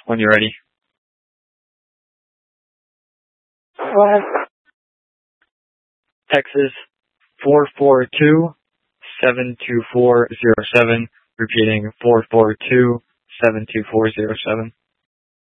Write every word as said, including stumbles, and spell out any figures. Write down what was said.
when you're ready. What? Texas four four two, seven two four zero seven. Repeating four four two, seven two four zero seven.